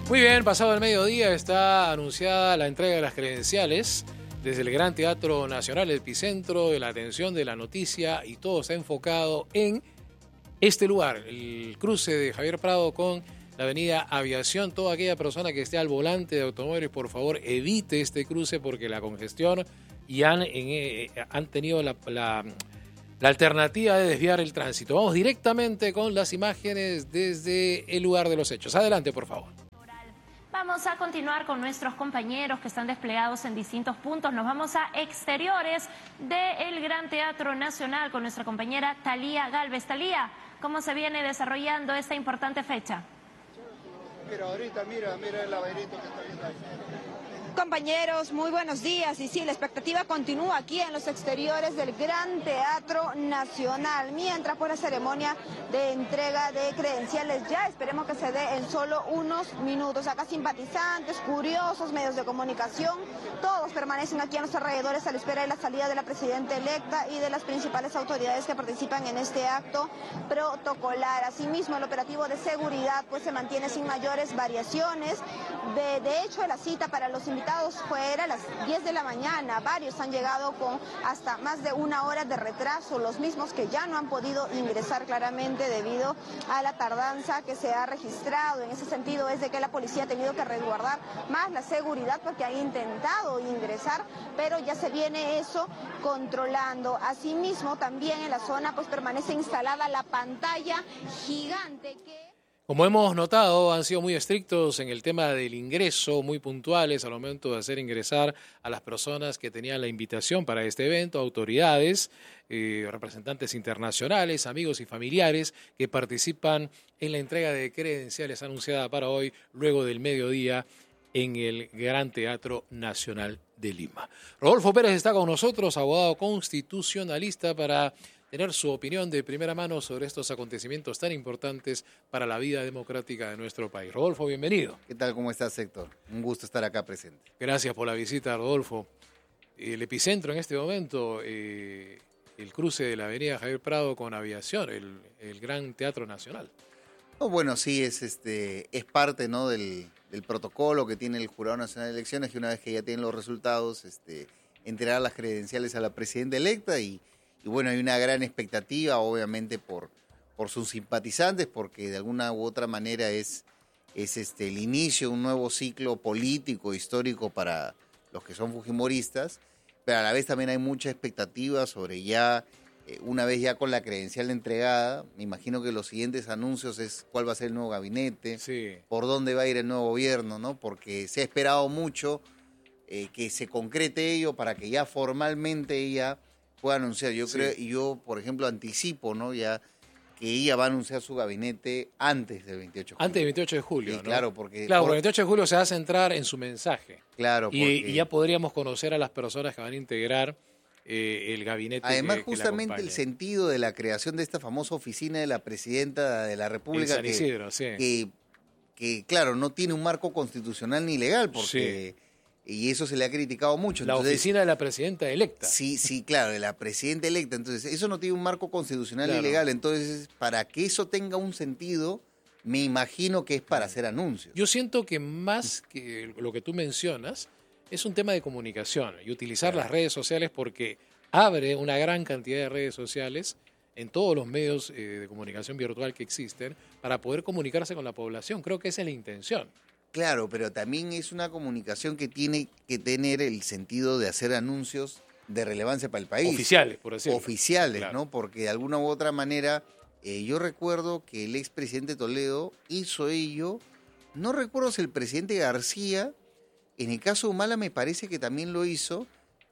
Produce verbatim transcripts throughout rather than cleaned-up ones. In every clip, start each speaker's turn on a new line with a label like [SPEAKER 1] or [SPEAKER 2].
[SPEAKER 1] Muy bien, pasado el mediodía está anunciada la entrega de las credenciales desde el Gran Teatro Nacional, el epicentro de la atención de la noticia, y todo está enfocado en este lugar, el cruce de Javier Prado con la avenida Aviación. Toda aquella persona que esté al volante de automóviles, por favor, evite este cruce porque la congestión y han, en, eh, han tenido la, la, la alternativa de desviar el tránsito. Vamos directamente con las imágenes desde el lugar de los hechos. Adelante, por favor.
[SPEAKER 2] Vamos a continuar con nuestros compañeros que están desplegados en distintos puntos. Nos vamos a exteriores del Gran Teatro Nacional con nuestra compañera Talía Galvez. Talía, ¿cómo se viene desarrollando esta importante fecha?
[SPEAKER 3] Mira, ahorita, mira, mira el laberinto que está viendo ahí.
[SPEAKER 4] Compañeros, muy buenos días. Y sí, la expectativa continúa aquí en los exteriores del Gran Teatro Nacional, mientras por la ceremonia de entrega de credenciales ya esperemos que se dé en solo unos minutos. Acá simpatizantes, curiosos, medios de comunicación, todos permanecen aquí en los alrededores a la espera de la salida de la presidenta electa y de las principales autoridades que participan en este acto protocolar. Asimismo, el operativo de seguridad pues se mantiene sin mayores variaciones. De, de hecho, la cita para los invitados fuera a las diez de la mañana. Varios han llegado con hasta más de una hora de retraso, los mismos que ya no han podido ingresar claramente debido a la tardanza que se ha registrado. En ese sentido es de que la policía ha tenido que resguardar más la seguridad porque han intentado ingresar, pero ya se viene eso controlando. Asimismo, también en la zona pues permanece instalada la pantalla gigante que...
[SPEAKER 1] Como hemos notado, han sido muy estrictos en el tema del ingreso, muy puntuales al momento de hacer ingresar a las personas que tenían la invitación para este evento, autoridades, eh, representantes internacionales, amigos y familiares que participan en la entrega de credenciales anunciada para hoy, luego del mediodía, en el Gran Teatro Nacional de Lima. Rodolfo Pérez está con nosotros, abogado constitucionalista, para tener su opinión de primera mano sobre estos acontecimientos tan importantes para la vida democrática de nuestro país. Rodolfo, bienvenido.
[SPEAKER 5] ¿Qué tal? ¿Cómo estás, Héctor? Un gusto estar acá presente.
[SPEAKER 1] Gracias por la visita, Rodolfo. El epicentro en este momento, eh, el cruce de la avenida Javier Prado con Aviación, el, el Gran Teatro Nacional.
[SPEAKER 5] Oh, bueno, sí, es, este, es parte, ¿no?, del, del protocolo que tiene el Jurado Nacional de Elecciones, que una vez que ya tienen los resultados, este, entregar las credenciales a la presidenta electa y Y bueno, hay una gran expectativa, obviamente, por, por sus simpatizantes, porque de alguna u otra manera es, es este, el inicio de un nuevo ciclo político, histórico para los que son fujimoristas, pero a la vez también hay mucha expectativa sobre ya, eh, una vez ya con la credencial entregada, me imagino que los siguientes anuncios es cuál va a ser el nuevo gabinete,
[SPEAKER 1] sí, por
[SPEAKER 5] dónde va a ir el nuevo gobierno, ¿no? Porque se ha esperado mucho eh, que se concrete ello para que ya formalmente ella puede anunciar. Yo
[SPEAKER 1] sí.
[SPEAKER 5] creo, y yo, por ejemplo, anticipo, ¿no?, ya que ella va a anunciar su gabinete antes del veintiocho de julio.
[SPEAKER 1] Antes del veintiocho de julio,
[SPEAKER 5] sí,
[SPEAKER 1] ¿no?
[SPEAKER 5] Claro, porque...
[SPEAKER 1] Claro,
[SPEAKER 5] por...
[SPEAKER 1] porque el veintiocho de julio se va a centrar en su mensaje.
[SPEAKER 5] Claro,
[SPEAKER 1] y,
[SPEAKER 5] porque...
[SPEAKER 1] y ya podríamos conocer a las personas que van a integrar eh, el gabinete.
[SPEAKER 5] Además,
[SPEAKER 1] que,
[SPEAKER 5] justamente
[SPEAKER 1] que
[SPEAKER 5] el sentido de la creación de esta famosa oficina de la presidenta de la República,
[SPEAKER 1] San Isidro,
[SPEAKER 5] que,
[SPEAKER 1] sí.
[SPEAKER 5] que, que, claro, no tiene un marco constitucional ni legal, porque... Sí. Y eso se le ha criticado mucho.
[SPEAKER 1] La
[SPEAKER 5] Entonces,
[SPEAKER 1] oficina de la presidenta electa.
[SPEAKER 5] Sí, sí, claro, de la presidenta electa. Entonces, eso no tiene un marco constitucional
[SPEAKER 1] claro.
[SPEAKER 5] ni legal. Entonces, para que eso tenga un sentido, me imagino que es para hacer anuncios.
[SPEAKER 1] Yo siento que más que lo que tú mencionas, es un tema de comunicación y utilizar
[SPEAKER 5] claro.
[SPEAKER 1] las redes sociales, porque abre una gran cantidad de redes sociales en todos los medios eh, de comunicación virtual que existen para poder comunicarse con la población. Creo que esa es la intención.
[SPEAKER 5] Claro, pero también es una comunicación que tiene que tener el sentido de hacer anuncios de relevancia para el país.
[SPEAKER 1] Oficiales, por decirlo.
[SPEAKER 5] Oficiales,
[SPEAKER 1] claro.
[SPEAKER 5] ¿no? Porque de alguna u otra manera, eh, yo recuerdo que el expresidente Toledo hizo ello. No recuerdo si el presidente García, en el caso de Humala me parece que también lo hizo,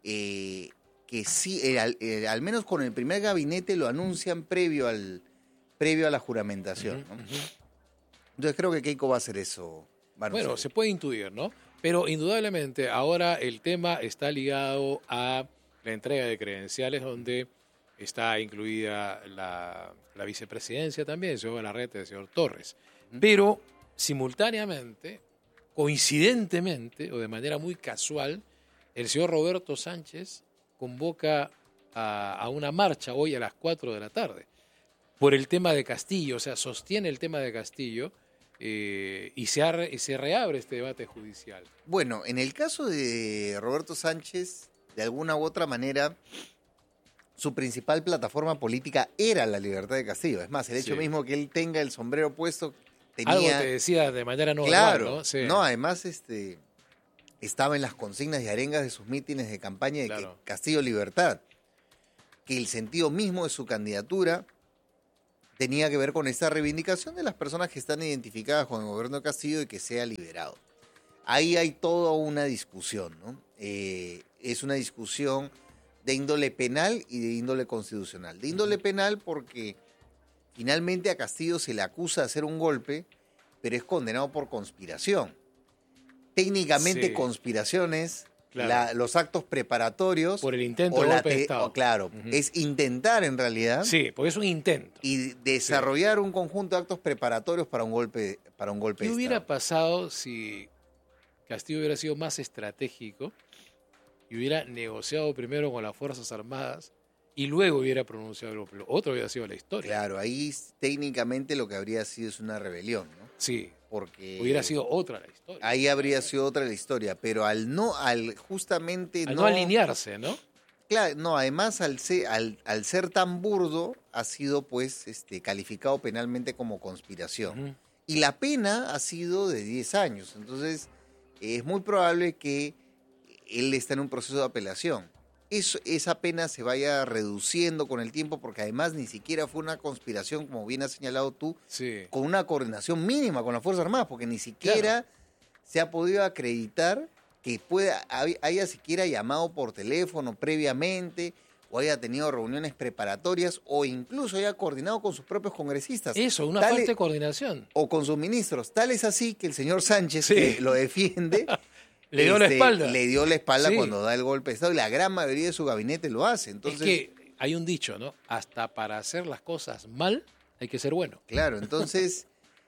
[SPEAKER 5] eh, que sí, eh, al, eh, al menos con el primer gabinete lo anuncian previo, al, previo a la juramentación, ¿no?
[SPEAKER 1] Uh-huh, uh-huh.
[SPEAKER 5] Entonces creo que Keiko va a hacer eso.
[SPEAKER 1] Bueno, se puede intuir, ¿no? Pero indudablemente ahora el tema está ligado a la entrega de credenciales, donde está incluida la, la vicepresidencia también, el señor Galarreta y el señor Torres. Pero simultáneamente, coincidentemente o de manera muy casual, el señor Roberto Sánchez convoca a, a una marcha hoy a las cuatro de la tarde por el tema de Castillo, o sea, sostiene el tema de Castillo, eh, y, se arre, y se reabre este debate judicial.
[SPEAKER 5] Bueno, en el caso de Roberto Sánchez, de alguna u otra manera, su principal plataforma política era la libertad de Castillo. Es más, el hecho
[SPEAKER 1] Sí.
[SPEAKER 5] mismo que él tenga el sombrero puesto tenía...
[SPEAKER 1] Algo te decía de manera no
[SPEAKER 5] Claro,
[SPEAKER 1] verbal, ¿no? Sí.
[SPEAKER 5] no, además este, estaba en las consignas y arengas de sus mítines de campaña de
[SPEAKER 1] Claro.
[SPEAKER 5] que Castillo libertad, que el sentido mismo de su candidatura tenía que ver con esta reivindicación de las personas que están identificadas con el gobierno de Castillo y que sea liberado. Ahí hay toda una discusión, ¿no? Eh, es una discusión de índole penal y de índole constitucional. De índole penal porque finalmente a Castillo se le acusa de hacer un golpe, pero es condenado por conspiración. Técnicamente
[SPEAKER 1] Sí.
[SPEAKER 5] conspiraciones,
[SPEAKER 1] Claro.
[SPEAKER 5] la- los actos preparatorios...
[SPEAKER 1] Por el intento
[SPEAKER 5] o
[SPEAKER 1] de
[SPEAKER 5] la
[SPEAKER 1] golpe de
[SPEAKER 5] te-
[SPEAKER 1] Estado.
[SPEAKER 5] o claro,
[SPEAKER 1] Ujú.
[SPEAKER 5] es intentar en realidad
[SPEAKER 1] Sí, porque es un intento.
[SPEAKER 5] y desarrollar un conjunto de actos preparatorios para un golpe, para un golpe
[SPEAKER 1] ¿Qué
[SPEAKER 5] de
[SPEAKER 1] hubiera
[SPEAKER 5] Estado.
[SPEAKER 1] pasado si Castillo hubiera sido más estratégico y hubiera negociado primero con las Fuerzas Armadas y luego hubiera pronunciado el golpe? Otro hubiera sido la historia.
[SPEAKER 5] Claro, ahí técnicamente lo que habría sido es una rebelión, ¿no?
[SPEAKER 1] Sí,
[SPEAKER 5] Porque
[SPEAKER 1] hubiera sido otra la historia.
[SPEAKER 5] ahí habría sido otra la historia, pero al no, al justamente
[SPEAKER 1] Al no alinearse, ¿no?
[SPEAKER 5] Claro, no, además al ser, al, al ser tan burdo ha sido pues este calificado penalmente como conspiración.
[SPEAKER 1] Ujú.
[SPEAKER 5] Y la pena ha sido de diez años, entonces es muy probable que él está en un proceso de apelación. Eso, esa pena se vaya reduciendo con el tiempo porque además ni siquiera fue una conspiración, como bien has señalado tú,
[SPEAKER 1] Sí.
[SPEAKER 5] con una coordinación mínima con las Fuerzas Armadas, porque ni siquiera se ha podido acreditar que pueda, haya siquiera llamado por teléfono previamente o haya tenido reuniones preparatorias o incluso haya coordinado con sus propios congresistas.
[SPEAKER 1] Eso, una
[SPEAKER 5] Tal
[SPEAKER 1] falta
[SPEAKER 5] e-
[SPEAKER 1] de coordinación.
[SPEAKER 5] o con sus ministros. Tal es así que el señor Sánchez,
[SPEAKER 1] Sí.
[SPEAKER 5] que lo defiende,
[SPEAKER 1] Le dio la
[SPEAKER 5] este,
[SPEAKER 1] espalda.
[SPEAKER 5] le dio la espalda
[SPEAKER 1] Sí.
[SPEAKER 5] cuando da el golpe de Estado y la gran mayoría de su gabinete lo hace. Entonces,
[SPEAKER 1] Es que hay un dicho, ¿no? Hasta para hacer las cosas mal hay que ser bueno.
[SPEAKER 5] claro, entonces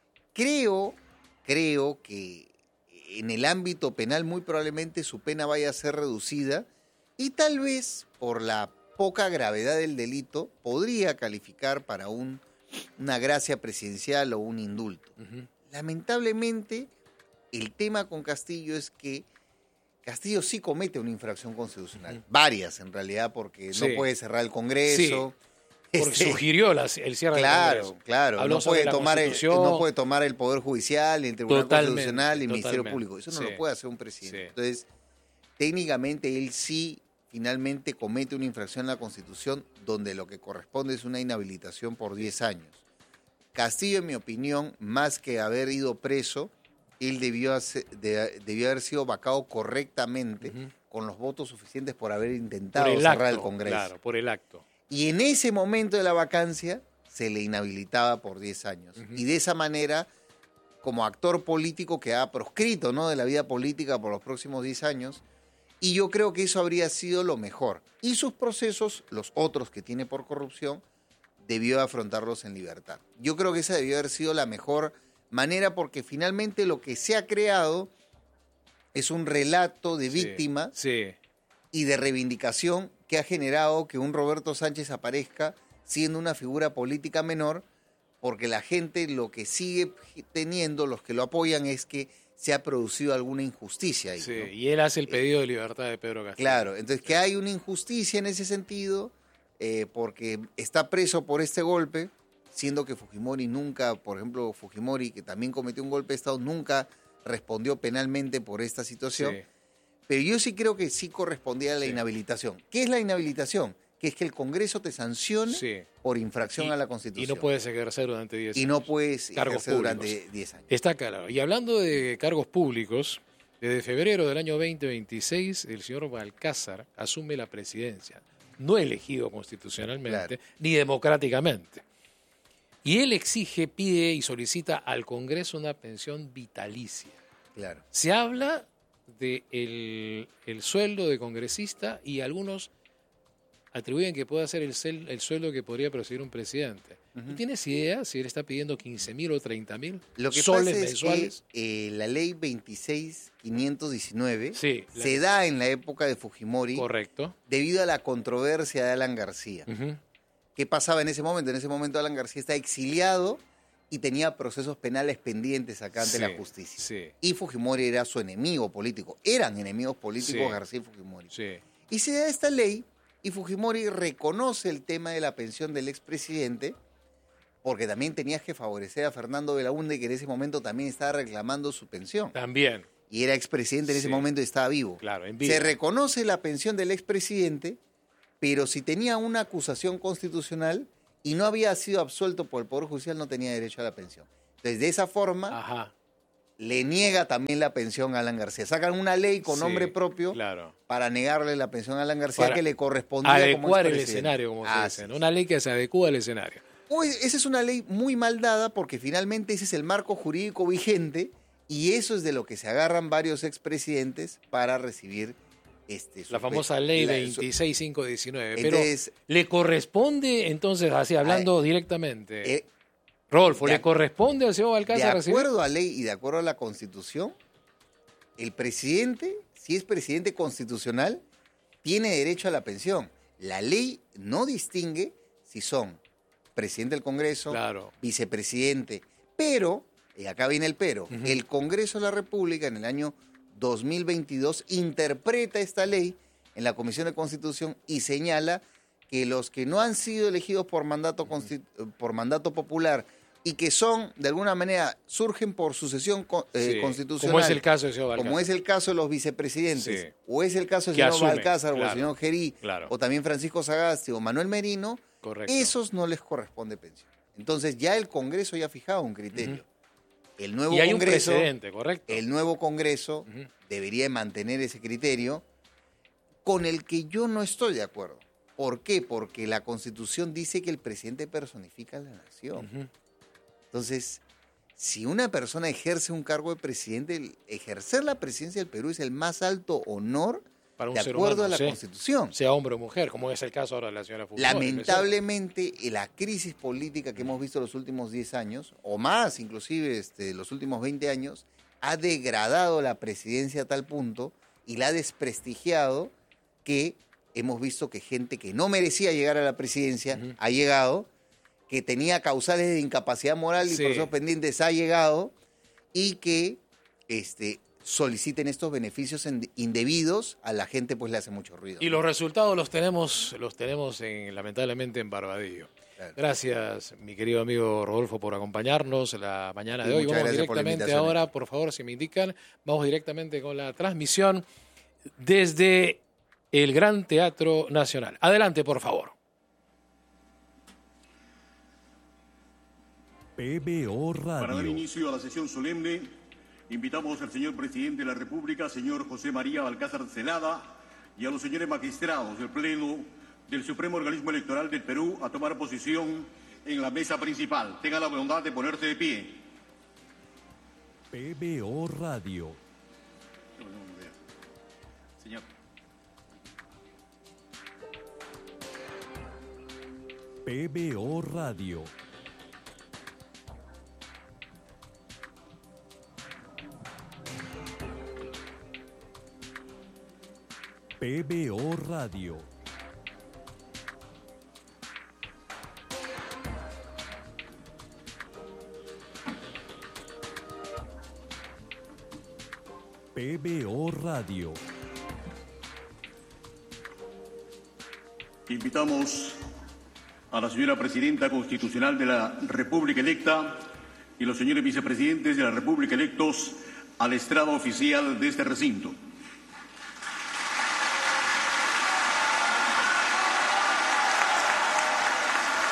[SPEAKER 5] creo, creo que en el ámbito penal muy probablemente su pena vaya a ser reducida y tal vez por la poca gravedad del delito podría calificar para un, una gracia presidencial o un indulto.
[SPEAKER 1] Ujú.
[SPEAKER 5] Lamentablemente, el tema con Castillo es que Castillo sí comete una infracción constitucional.
[SPEAKER 1] Ujú.
[SPEAKER 5] Varias, en realidad, porque
[SPEAKER 1] Sí.
[SPEAKER 5] no puede cerrar el Congreso.
[SPEAKER 1] Porque
[SPEAKER 5] Este,
[SPEAKER 1] sugirió la- el cierre
[SPEAKER 5] claro,
[SPEAKER 1] del Congreso.
[SPEAKER 5] claro.
[SPEAKER 1] Habló
[SPEAKER 5] No
[SPEAKER 1] sobre
[SPEAKER 5] puede,
[SPEAKER 1] la
[SPEAKER 5] tomar el,
[SPEAKER 1] Constitución.
[SPEAKER 5] no puede tomar el Poder Judicial, el Tribunal
[SPEAKER 1] Totalmente,
[SPEAKER 5] Constitucional y el Ministerio
[SPEAKER 1] totalmente.
[SPEAKER 5] Público. Eso no
[SPEAKER 1] Sí.
[SPEAKER 5] lo puede hacer un presidente.
[SPEAKER 1] Sí.
[SPEAKER 5] Entonces, técnicamente él sí finalmente comete una infracción a la Constitución donde lo que corresponde es una inhabilitación por diez años. Castillo, en mi opinión, más que haber ido preso, él debió, hacer- de- debió haber sido vacado correctamente
[SPEAKER 1] Ujú.
[SPEAKER 5] con los votos suficientes por haber intentado
[SPEAKER 1] Por el
[SPEAKER 5] cerrar
[SPEAKER 1] acto,
[SPEAKER 5] el Congreso.
[SPEAKER 1] claro, por el acto.
[SPEAKER 5] Y en ese momento de la vacancia se le inhabilitaba por diez años.
[SPEAKER 1] Ujú.
[SPEAKER 5] Y de esa manera, como actor político quedaba proscrito, ¿no?, de la vida política por los próximos diez años. Y yo creo que eso habría sido lo mejor. Y sus procesos, los otros que tiene por corrupción, debió afrontarlos en libertad. Yo creo que esa debió haber sido la mejor manera porque finalmente lo que se ha creado es un relato de
[SPEAKER 1] Sí,
[SPEAKER 5] víctima
[SPEAKER 1] Sí.
[SPEAKER 5] y de reivindicación que ha generado que un Roberto Sánchez aparezca siendo una figura política menor, porque la gente lo que sigue teniendo, los que lo apoyan, es que se ha producido alguna injusticia ahí.
[SPEAKER 1] Sí,
[SPEAKER 5] ¿no?
[SPEAKER 1] y él hace el pedido de libertad de Pedro Castillo.
[SPEAKER 5] Claro, entonces que hay una injusticia en ese sentido, eh, porque está preso por este golpe, siendo que Fujimori nunca, por ejemplo, Fujimori, que también cometió un golpe de Estado, nunca respondió penalmente por esta situación.
[SPEAKER 1] Sí.
[SPEAKER 5] Pero yo sí creo que sí correspondía a la
[SPEAKER 1] Sí.
[SPEAKER 5] inhabilitación. ¿Qué es la inhabilitación? Que es que el Congreso te sancione
[SPEAKER 1] Sí.
[SPEAKER 5] por infracción
[SPEAKER 1] Y-
[SPEAKER 5] a la
[SPEAKER 1] Y
[SPEAKER 5] Constitución.
[SPEAKER 1] no puedes ejercer durante diez
[SPEAKER 5] Y
[SPEAKER 1] años.
[SPEAKER 5] no puedes
[SPEAKER 1] Cargos
[SPEAKER 5] ejercer durante
[SPEAKER 1] públicos.
[SPEAKER 5] diez años.
[SPEAKER 1] Está claro. Y hablando de cargos públicos, desde febrero del año veinte veintiséis, el señor Balcázar asume la presidencia, no elegido constitucionalmente
[SPEAKER 5] Claro.
[SPEAKER 1] ni democráticamente. Y él exige, pide y solicita al Congreso una pensión vitalicia.
[SPEAKER 5] Claro.
[SPEAKER 1] Se habla de el, el sueldo de congresista y algunos atribuyen que pueda ser el, cel- el sueldo que podría percibir un presidente.
[SPEAKER 5] Ujú.
[SPEAKER 1] ¿Tú tienes idea si él está pidiendo quince mil o treinta mil
[SPEAKER 5] Lo que
[SPEAKER 1] soles
[SPEAKER 5] pasa es
[SPEAKER 1] mensuales?
[SPEAKER 5] que eh, la ley veintiséis mil quinientos diecinueve
[SPEAKER 1] Sí, la
[SPEAKER 5] se
[SPEAKER 1] que-
[SPEAKER 5] da en la época de Fujimori
[SPEAKER 1] Correcto.
[SPEAKER 5] debido a la controversia de Alan García.
[SPEAKER 1] Ujú.
[SPEAKER 5] ¿Qué pasaba en ese momento? En ese momento Alan García está exiliado y tenía procesos penales pendientes acá ante
[SPEAKER 1] Sí,
[SPEAKER 5] la justicia.
[SPEAKER 1] sí.
[SPEAKER 5] Y Fujimori era su enemigo político. Eran enemigos políticos
[SPEAKER 1] Sí.
[SPEAKER 5] García y Fujimori.
[SPEAKER 1] Sí.
[SPEAKER 5] Y se da esta ley y Fujimori reconoce el tema de la pensión del expresidente porque también tenías que favorecer a Fernando Belaúnde, que en ese momento también estaba reclamando su pensión.
[SPEAKER 1] También.
[SPEAKER 5] Y era expresidente en ese
[SPEAKER 1] Sí.
[SPEAKER 5] momento y estaba vivo.
[SPEAKER 1] Claro, en vida.
[SPEAKER 5] Se reconoce la pensión del expresidente, pero si tenía una acusación constitucional y no había sido absuelto por el Poder Judicial, no tenía derecho a la pensión. Entonces, de esa forma,
[SPEAKER 1] Ajá.
[SPEAKER 5] le niega también la pensión a Alan García. Sacan una ley con
[SPEAKER 1] Sí,
[SPEAKER 5] nombre propio
[SPEAKER 1] Claro.
[SPEAKER 5] para negarle la pensión a Alan García
[SPEAKER 1] Para
[SPEAKER 5] que le correspondía como
[SPEAKER 1] Adecuar el
[SPEAKER 5] expresidente.
[SPEAKER 1] escenario, como se
[SPEAKER 5] Ah,
[SPEAKER 1] dice,
[SPEAKER 5] sí.
[SPEAKER 1] ¿no? Una ley que se adecua al escenario.
[SPEAKER 5] Pues, esa es una ley muy mal dada porque finalmente ese es el marco jurídico vigente y eso es de lo que se agarran varios expresidentes para recibir este, su
[SPEAKER 1] La
[SPEAKER 5] pe-
[SPEAKER 1] famosa ley
[SPEAKER 5] la- su-
[SPEAKER 1] veintiséis mil quinientos diecinueve. Pero
[SPEAKER 5] Entonces,
[SPEAKER 1] le corresponde, entonces, así hablando directamente,
[SPEAKER 5] eh,
[SPEAKER 1] Rodolfo,
[SPEAKER 5] de
[SPEAKER 1] ¿le
[SPEAKER 5] ac-
[SPEAKER 1] corresponde al señor
[SPEAKER 5] de
[SPEAKER 1] Balcázar recibir?
[SPEAKER 5] acuerdo a ley y de acuerdo a la Constitución, el presidente, si es presidente constitucional, tiene derecho a la pensión. La ley no distingue si son presidente del Congreso,
[SPEAKER 1] Claro.
[SPEAKER 5] vicepresidente, pero, y acá viene el pero,
[SPEAKER 1] Ujú.
[SPEAKER 5] el Congreso de la República en el año dos mil veintidós interpreta esta ley en la Comisión de Constitución y señala que los que no han sido elegidos por mandato, consti- por mandato popular y que son, de alguna manera, surgen por sucesión co- eh,
[SPEAKER 1] Sí,
[SPEAKER 5] constitucional,
[SPEAKER 1] como es el caso del señor Balcázar.
[SPEAKER 5] como es el caso de los vicepresidentes,
[SPEAKER 1] Sí.
[SPEAKER 5] o es el caso del
[SPEAKER 1] Que
[SPEAKER 5] señor
[SPEAKER 1] asumen,
[SPEAKER 5] Balcázar o
[SPEAKER 1] claro,
[SPEAKER 5] el señor Gerí,
[SPEAKER 1] claro.
[SPEAKER 5] o también Francisco Sagasti o Manuel Merino,
[SPEAKER 1] Correcto.
[SPEAKER 5] esos no les corresponde pensión. Entonces ya el Congreso ya ha fijado un criterio.
[SPEAKER 1] Ujú.
[SPEAKER 5] El nuevo
[SPEAKER 1] Y hay
[SPEAKER 5] Congreso,
[SPEAKER 1] un precedente, ¿correcto?
[SPEAKER 5] el nuevo Congreso
[SPEAKER 1] Ujú.
[SPEAKER 5] debería mantener ese criterio con el que yo no estoy de acuerdo. ¿Por qué? Porque la Constitución dice que el presidente personifica a la nación.
[SPEAKER 1] Ujú.
[SPEAKER 5] Entonces, si una persona ejerce un cargo de presidente, el- ejercer la presidencia del Perú es el más alto honor
[SPEAKER 1] Para un
[SPEAKER 5] de
[SPEAKER 1] ser
[SPEAKER 5] acuerdo
[SPEAKER 1] humano,
[SPEAKER 5] a la
[SPEAKER 1] sí.
[SPEAKER 5] Constitución.
[SPEAKER 1] Sea hombre o mujer, como es el caso ahora de la señora Fujimori.
[SPEAKER 5] Lamentablemente, eh, la crisis política que hemos visto los últimos diez años, o más inclusive este, los últimos veinte años, ha degradado la presidencia a tal punto y la ha desprestigiado que hemos visto que gente que no merecía llegar a la presidencia
[SPEAKER 1] Ujú.
[SPEAKER 5] ha llegado, que tenía causales de incapacidad moral y
[SPEAKER 1] Sí.
[SPEAKER 5] procesos pendientes ha llegado, y que este, soliciten estos beneficios en- indebidos, a la gente pues le hace mucho ruido.
[SPEAKER 1] Y los resultados los tenemos, los tenemos en, lamentablemente en Barbadillo.
[SPEAKER 5] Claro.
[SPEAKER 1] Gracias, mi querido amigo Rodolfo, por acompañarnos la mañana
[SPEAKER 5] Y
[SPEAKER 1] de hoy.
[SPEAKER 5] muchas
[SPEAKER 1] Vamos
[SPEAKER 5] gracias por la
[SPEAKER 1] directamente
[SPEAKER 5] invitación.
[SPEAKER 1] ahora, por favor, si me indican, vamos directamente con la transmisión desde el Gran Teatro Nacional. Adelante, por favor.
[SPEAKER 6] P B O
[SPEAKER 7] Para dar
[SPEAKER 6] Radio.
[SPEAKER 7] inicio a la sesión solemne, invitamos al señor presidente de la República, señor José María Balcázar Zelada, y a los señores magistrados del Pleno del Supremo Organismo Electoral del Perú a tomar posición en la mesa principal. Tengan la bondad de ponerse de pie.
[SPEAKER 6] P B O Radio.
[SPEAKER 7] Señor.
[SPEAKER 6] P B O Radio. P B O Radio. P B O Radio.
[SPEAKER 7] Invitamos a la señora presidenta constitucional de la República electa y los señores vicepresidentes de la República electos al estrado oficial de este recinto.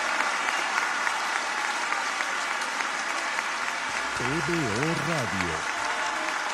[SPEAKER 6] P B O Radio.